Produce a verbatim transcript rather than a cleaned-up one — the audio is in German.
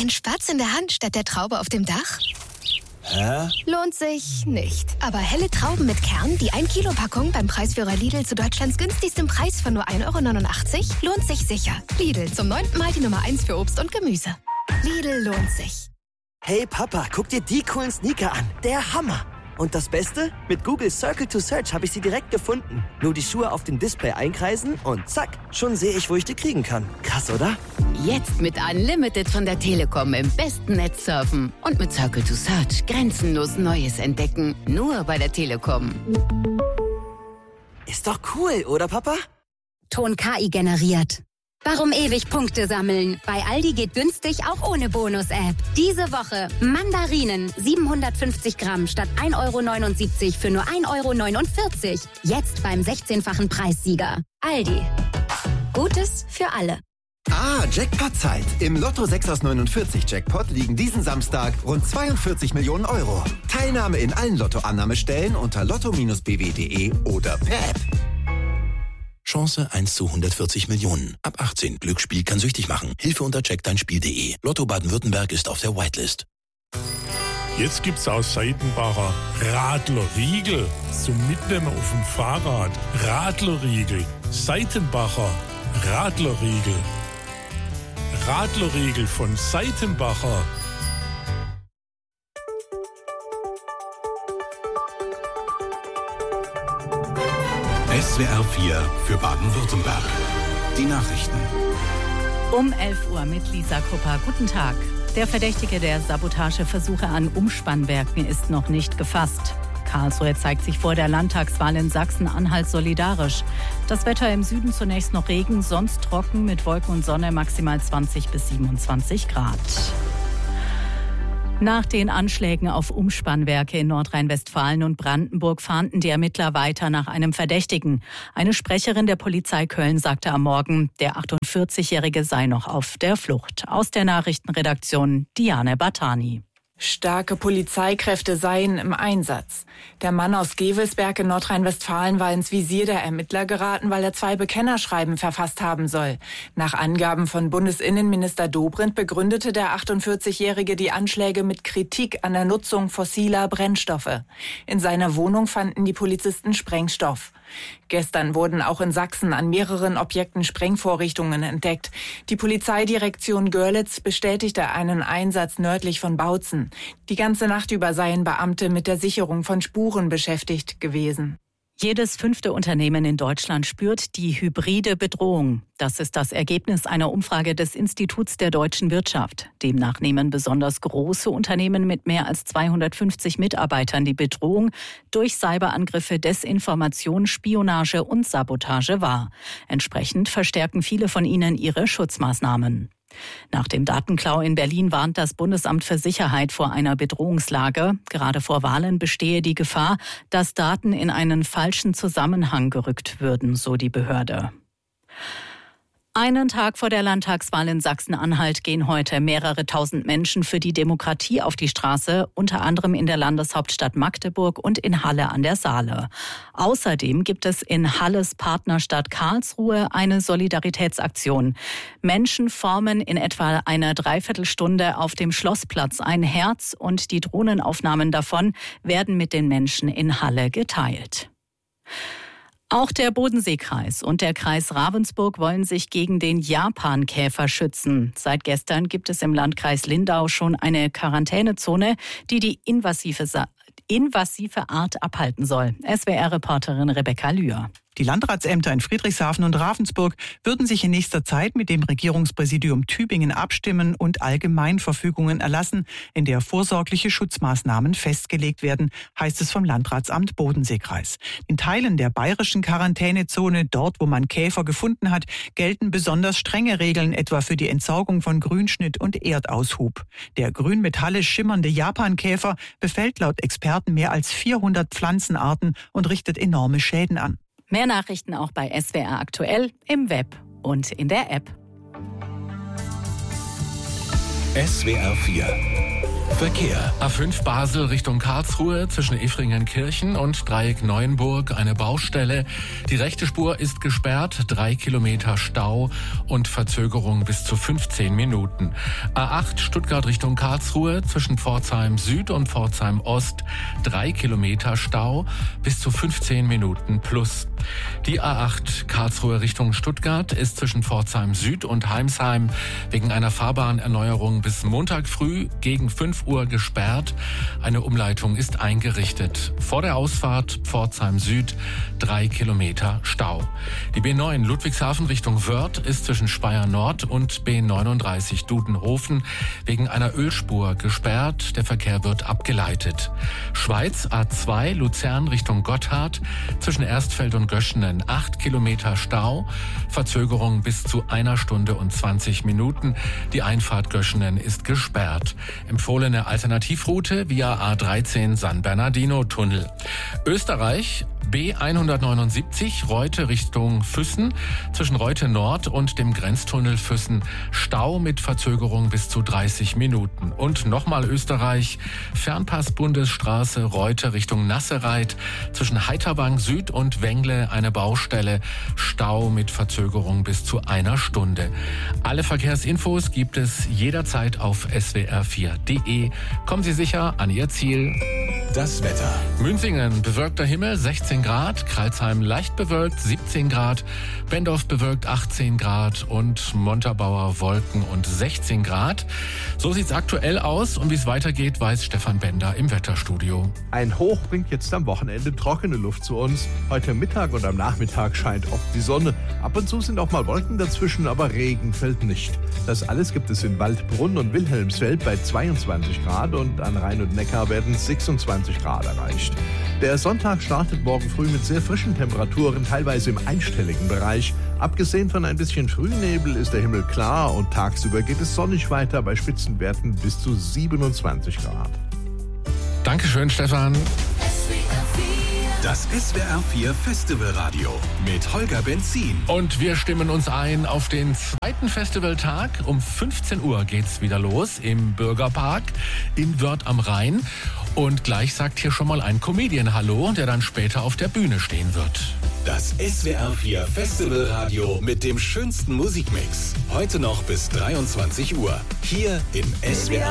Ein Spatz in der Hand statt der Traube auf dem Dach? Hä? Lohnt sich nicht. Aber helle Trauben mit Kern, die ein Kilo Packung beim Preisführer Lidl zu Deutschlands günstigstem Preis von nur ein Euro neunundachtzig, lohnt sich sicher. Lidl, zum neunten Mal die Nummer eins für Obst und Gemüse. Lidl lohnt sich. Hey Papa, guck dir die coolen Sneaker an. Der Hammer. Und das Beste? Mit Google Circle to Search habe ich sie direkt gefunden. Nur die Schuhe auf dem Display einkreisen und zack, schon sehe ich, wo ich die kriegen kann. Krass, oder? Jetzt mit Unlimited von der Telekom im besten Netz surfen. Und mit Circle to Search grenzenlos Neues entdecken. Nur bei der Telekom. Ist doch cool, oder Papa? Ton K I generiert. Warum ewig Punkte sammeln? Bei Aldi geht günstig auch ohne Bonus-App. Diese Woche Mandarinen siebenhundertfünfzig Gramm statt ein Euro neunundsiebzig für nur ein Euro neunundvierzig. Jetzt beim sechzehnfachen Preissieger. Aldi. Gutes für alle. Ah, Jackpot-Zeit. Im Lotto sechs aus neunundvierzig Jackpot liegen diesen Samstag rund zweiundvierzig Millionen Euro. Teilnahme in allen Lotto-Annahmestellen unter lotto Bindestrich b w punkt d e oder per App. Chance eins zu hundertvierzig Millionen. Ab achtzehn. Glücksspiel kann süchtig machen. Hilfe unter check dein spiel punkt d e. Lotto Baden-Württemberg ist auf der Whitelist. Jetzt gibt's aus Seitenbacher Radlerriegel zum Mitnehmen auf dem Fahrrad. Radlerriegel. Seitenbacher Radlerriegel. Radlerriegel von Seitenbacher. S W R vier für Baden-Württemberg. Die Nachrichten. Um elf Uhr mit Lisa Krupper. Guten Tag. Der Verdächtige der Sabotageversuche an Umspannwerken ist noch nicht gefasst. Karlsruhe zeigt sich vor der Landtagswahl in Sachsen-Anhalt solidarisch. Das Wetter im Süden zunächst noch Regen, sonst trocken mit Wolken und Sonne, maximal zwanzig bis siebenundzwanzig Grad. Nach den Anschlägen auf Umspannwerke in Nordrhein-Westfalen und Brandenburg fahnden die Ermittler weiter nach einem Verdächtigen. Eine Sprecherin der Polizei Köln sagte am Morgen, der achtundvierzigjährige sei noch auf der Flucht. Aus der Nachrichtenredaktion Diane Batani. Starke Polizeikräfte seien im Einsatz. Der Mann aus Gevelsberg in Nordrhein-Westfalen war ins Visier der Ermittler geraten, weil er zwei Bekennerschreiben verfasst haben soll. Nach Angaben von Bundesinnenminister Dobrindt begründete der achtundvierzigjährige die Anschläge mit Kritik an der Nutzung fossiler Brennstoffe. In seiner Wohnung fanden die Polizisten Sprengstoff. Gestern wurden auch in Sachsen an mehreren Objekten Sprengvorrichtungen entdeckt. Die Polizeidirektion Görlitz bestätigte einen Einsatz nördlich von Bautzen. Die ganze Nacht über seien Beamte mit der Sicherung von Spuren beschäftigt gewesen. Jedes fünfte Unternehmen in Deutschland spürt die hybride Bedrohung. Das ist das Ergebnis einer Umfrage des Instituts der deutschen Wirtschaft. Demnach nehmen besonders große Unternehmen mit mehr als zweihundertfünfzig Mitarbeitern die Bedrohung durch Cyberangriffe, Desinformation, Spionage und Sabotage wahr. Entsprechend verstärken viele von ihnen ihre Schutzmaßnahmen. Nach dem Datenklau in Berlin warnt das Bundesamt für Sicherheit vor einer Bedrohungslage. Gerade vor Wahlen bestehe die Gefahr, dass Daten in einen falschen Zusammenhang gerückt würden, so die Behörde. Einen Tag vor der Landtagswahl in Sachsen-Anhalt gehen heute mehrere tausend Menschen für die Demokratie auf die Straße, unter anderem in der Landeshauptstadt Magdeburg und in Halle an der Saale. Außerdem gibt es in Halles Partnerstadt Karlsruhe eine Solidaritätsaktion. Menschen formen in etwa eine Dreiviertelstunde auf dem Schlossplatz ein Herz und die Drohnenaufnahmen davon werden mit den Menschen in Halle geteilt. Auch der Bodenseekreis und der Kreis Ravensburg wollen sich gegen den Japankäfer schützen. Seit gestern gibt es im Landkreis Lindau schon eine Quarantänezone, die die invasive, invasive Art abhalten soll. S W R-Reporterin Rebecca Lühr. Die Landratsämter in Friedrichshafen und Ravensburg würden sich in nächster Zeit mit dem Regierungspräsidium Tübingen abstimmen und Allgemeinverfügungen erlassen, in der vorsorgliche Schutzmaßnahmen festgelegt werden, heißt es vom Landratsamt Bodenseekreis. In Teilen der bayerischen Quarantänezone, dort wo man Käfer gefunden hat, gelten besonders strenge Regeln, etwa für die Entsorgung von Grünschnitt und Erdaushub. Der grünmetallisch schimmernde Japankäfer befällt laut Experten mehr als vierhundert Pflanzenarten und richtet enorme Schäden an. Mehr Nachrichten auch bei S W R aktuell, im Web und in der App. S W R vier Verkehr. A fünf Basel Richtung Karlsruhe zwischen Efringenkirchen und Dreieck Neuenburg eine Baustelle. Die rechte Spur ist gesperrt, drei Kilometer Stau und Verzögerung bis zu fünfzehn Minuten. A acht Stuttgart Richtung Karlsruhe zwischen Pforzheim Süd und Pforzheim Ost, drei Kilometer Stau bis zu fünfzehn Minuten plus. Die A acht Karlsruhe Richtung Stuttgart ist zwischen Pforzheim Süd und Heimsheim wegen einer Fahrbahnerneuerung bis Montag früh gegen fünf Uhr gesperrt. Eine Umleitung ist eingerichtet. Vor der Ausfahrt Pforzheim Süd drei Kilometer Stau. Die B neun Ludwigshafen Richtung Wörth ist zwischen Speyer Nord und B neununddreißig Dudenhofen wegen einer Ölspur gesperrt. Der Verkehr wird abgeleitet. Schweiz A zwei Luzern Richtung Gotthard zwischen Erstfeld und Göschenen acht Kilometer Stau. Verzögerung bis zu einer Stunde und zwanzig Minuten. Die Einfahrt Göschenen ist gesperrt. Empfohlene Alternativroute via A dreizehn San Bernardino Tunnel. Österreich B hundertneunundsiebzig Reute Richtung Füssen zwischen Reute Nord und dem Grenztunnel Füssen Stau mit Verzögerung bis zu dreißig Minuten. Und nochmal Österreich Fernpass Bundesstraße Reute Richtung Nassereit zwischen Heiterbank Süd und Wengle eine Baustelle, Stau mit Verzögerung bis zu einer Stunde. Alle Verkehrsinfos gibt es jederzeit auf S W R vier Punkt de. Kommen Sie sicher an Ihr Ziel. Das Wetter. Münzingen bewölkter Himmel sechzehn Grad, Crailsheim leicht bewölkt siebzehn Grad, Bendorf bewölkt achtzehn Grad und Montabaur Wolken und sechzehn Grad. So sieht's aktuell aus und wie es weitergeht, weiß Stefan Bender im Wetterstudio. Ein Hoch bringt jetzt am Wochenende trockene Luft zu uns. Heute Mittag und am Nachmittag scheint oft die Sonne. Ab und zu sind auch mal Wolken dazwischen, aber Regen fällt nicht. Das alles gibt es in Waldbrunn und Wilhelmsfeld bei zweiundzwanzig Grad und an Rhein und Neckar werden sechsundzwanzig Grad erreicht. Der Sonntag startet morgen früh mit sehr frischen Temperaturen, teilweise im einstelligen Bereich. Abgesehen von ein bisschen Frühnebel ist der Himmel klar und tagsüber geht es sonnig weiter bei Spitzenwerten bis zu siebenundzwanzig Grad. Dankeschön, Stefan. Das S W R vier Festivalradio mit Holger Benzin. Und wir stimmen uns ein auf den zweiten Festivaltag. Um fünfzehn Uhr geht's wieder los im Bürgerpark in Wörth am Rhein. Und gleich sagt hier schon mal ein Comedian Hallo, der dann später auf der Bühne stehen wird. Das S W R vier Festivalradio mit dem schönsten Musikmix. Heute noch bis dreiundzwanzig Uhr. Hier im S W R